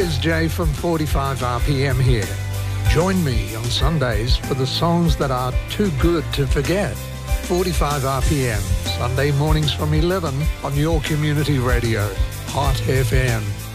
Des J from 45 RPM here. Join me on Sundays for the songs that are too good to forget. 45 RPM, Sunday mornings from 11 on your community radio, Hot FM.